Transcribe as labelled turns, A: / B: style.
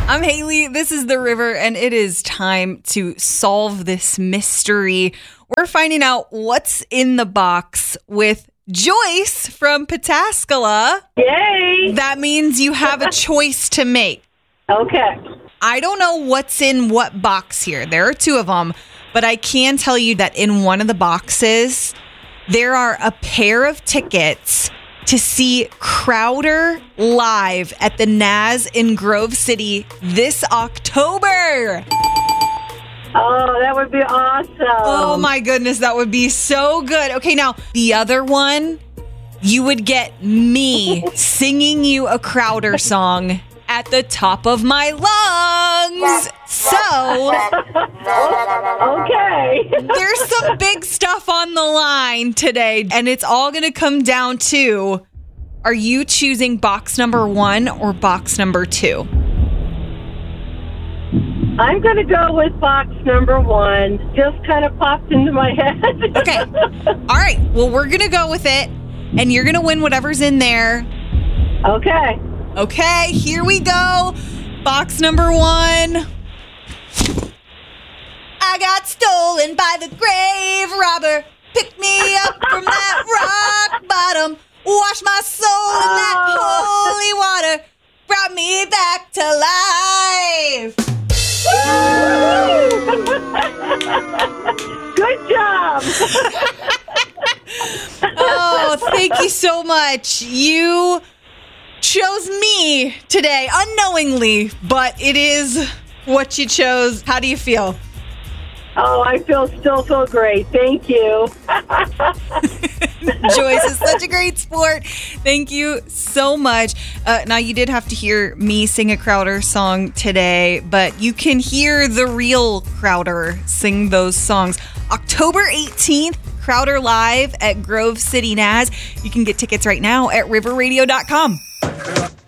A: I'm Haley. This is The River, and it is time to solve this mystery. We're finding out what's in the box with Joyce from Pataskala.
B: Yay!
A: That means you have a choice to make.
B: Okay.
A: I don't know what's in what box here. There are two of them, but I can tell you that in one of the boxes, there are a pair of tickets to see Crowder live at the Naz in Grove City this October.
B: Oh, that would be awesome.
A: Oh my goodness, that would be so good. Okay, now the other one, you would get me singing you a Crowder song at the top of my lungs. So,
B: Okay.
A: there's some big stuff on the line today, and it's all going to come down to, are you choosing box number 1 or box number 2?
B: I'm going to go with box number 1. Just kind of popped into my head.
A: Okay. All right. Well, we're going to go with it, and you're going to win whatever's in there.
B: Okay.
A: Okay, here we go. Box number 1. I got stolen by the grave robber. Pick me up from that rock bottom. Wash my soul in that holy water. Brought me back to life.
B: Good job.
A: Oh, thank you so much. You chose me today unknowingly, but it is what you chose. How do you feel?
B: Oh, I still feel great. Thank you.
A: Joyce is such a great sport. Thank you so much. Now, you did have to hear me sing a Crowder song today, but you can hear the real Crowder sing those songs. October 18th, Crowder live at Grove City Naz. You can get tickets right now at riverradio.com.